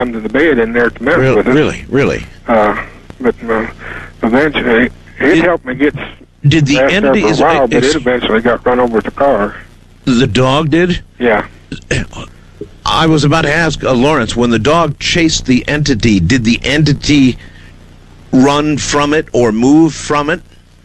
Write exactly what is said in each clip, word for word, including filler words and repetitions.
come to the bed in there to mess Really, with it. really, really. Uh, but uh, eventually, it Did- helped me get Did the past there entity? for a Is, while, but is- it eventually got run over with the car. the dog did? Yeah. I was about to ask uh, Lawrence, when the dog chased the entity, did the entity run from it or move from it?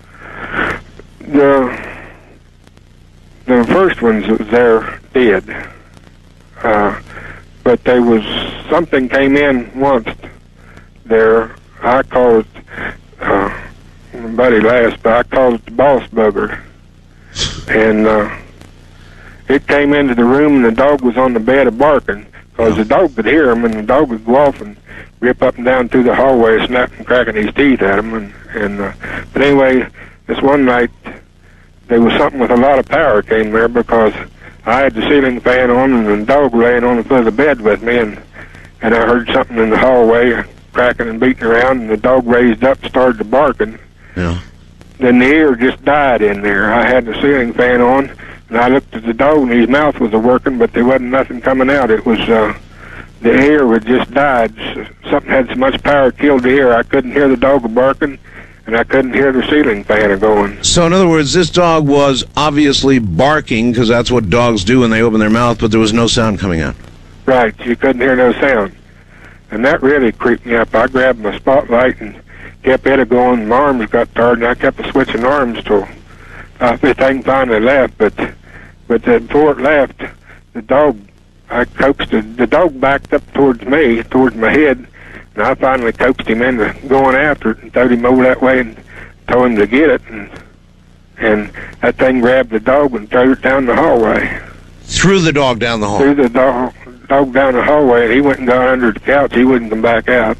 The the first ones that was there did, uh, but there was something came in once there. I called it, uh, my buddy last, but I called it the boss bugger, and uh, it came into the room and the dog was on the bed of barking because the dog could hear him, and the dog would go off and rip up and down through the hallway, snapping, cracking his teeth at him, and and uh, but anyway, this one night. There was something with a lot of power came there because I had the ceiling fan on and the dog laying on the foot of the bed with me, and and I heard something in the hallway cracking and beating around, and the dog raised up and started barking. Yeah. Then the air just died in there. I had the ceiling fan on, and I looked at the dog, and his mouth was working, but there wasn't nothing coming out. It was, uh, the air had just died. Something had so much power, killed the air. I couldn't hear the dog barking, and I couldn't hear the ceiling fan going. So, in other words, this dog was obviously barking, because that's what dogs do when they open their mouth, but there was no sound coming out. Right, you couldn't hear no sound. And that really creeped me up. I grabbed my spotlight and kept it going. My arms got tired, and I kept switching arms till uh, the thing finally left. But but then before it left, the dog, I coaxed it. The dog backed up towards me, towards my head, and I finally coaxed him into going after it and throwed him over that way and told him to get it. And and that thing grabbed the dog and threw it down the hallway. Threw the dog down the hall. Threw the dog, dog down the hallway, and he went and got under the couch. He wouldn't come back out.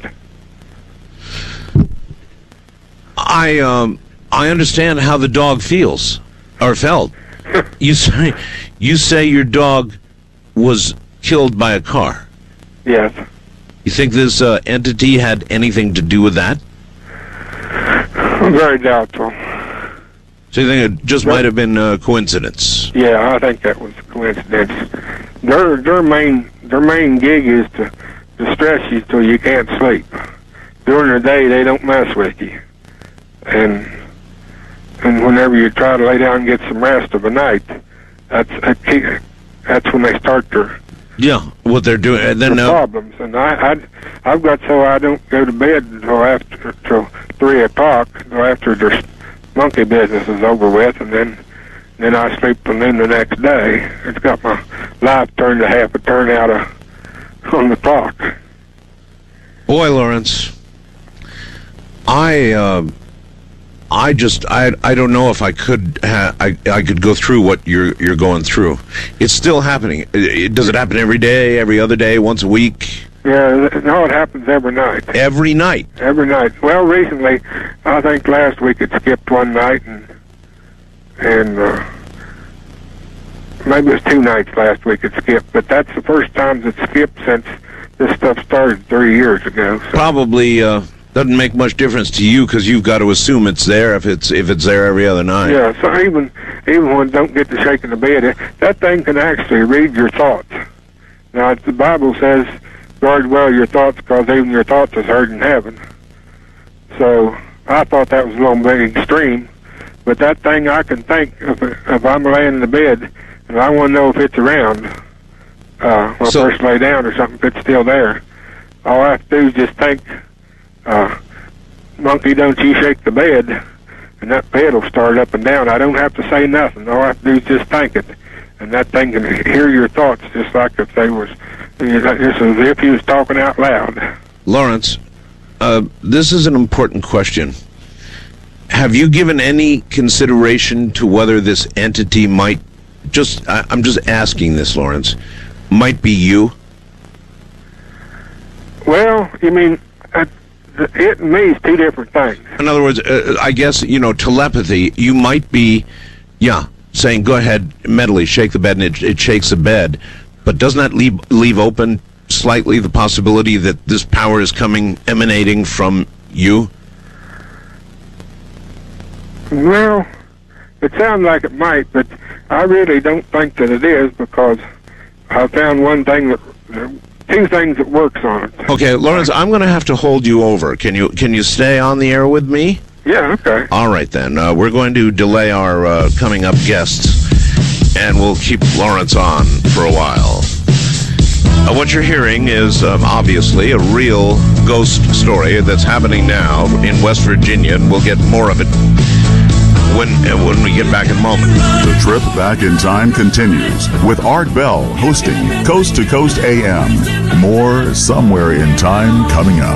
I um I understand how the dog feels or felt. You say you say your dog was killed by a car. Yes. You think this uh, entity had anything to do with that? Very doubtful. So you think it just might have been a coincidence? Yeah, I think that was a coincidence. Their their main their main gig is to, to stress you till you can't sleep. During the day, they don't mess with you, and and whenever you try to lay down and get some rest of the night, that's that key, that's when they start their Yeah, what they're doing, and then their uh, problems. And I, I I've got so I don't go to bed until after till three o'clock, until after their monkey business is over with, and then then I sleep from then the next day. It's got my life turned to half a turn out of on the clock. boy, Lawrence, I uh, I just I I don't know if I could ha- I I could go through what you're you're going through. It's still happening. It, it, does it happen every day, every other day, once a week? Yeah, th- no, it happens every night. Every night. Every night. Well, recently, I think last week it skipped one night, and and uh, maybe it was two nights last week it skipped. But that's the first time it's skipped since this stuff started three years ago. So. Probably uh, doesn't make much difference to you because you've got to assume it's there if it's if it's there every other night. Yeah, so even even when it don't get to shaking the bed, it, that thing can actually read your thoughts. Now, the Bible says, guard well your thoughts, because even your thoughts is heard in heaven. So I thought that was a little bit extreme, but that thing I can think if, if I'm laying in the bed and I want to know if it's around uh, when So- I first lay down or something, if it's still there. All I have to do is just think, uh, monkey, don't you shake the bed, and that bed will start up and down. I don't have to say nothing. All I have to do is just think it, and that thing can hear your thoughts just like if they was, just as if he was talking out loud. Lawrence, uh, this is an important question. Have you given any consideration to whether this entity might just, I, I'm just asking this, Lawrence, might be you? Well, you mean, uh, it and me is two different things. In other words, uh, I guess, you know, telepathy, you might be, yeah, saying, go ahead, mentally shake the bed, and it, it shakes the bed. But doesn't that leave, leave open slightly the possibility that this power is coming, emanating from you? Well, it sounds like it might, but I really don't think that it is, because I found one thing that two things that works on it. Okay, Lawrence, I'm going to have to hold you over. Can you can you stay on the air with me? Yeah, okay. All right, then. Uh, we're going to delay our uh, coming up guests, and we'll keep Lawrence on for a while. Uh, what you're hearing is um, obviously a real ghost story that's happening now in West Virginia, and we'll get more of it when uh, when we get back in a moment. The trip back in time continues with Art Bell hosting Coast to Coast A M. More Somewhere in Time coming up.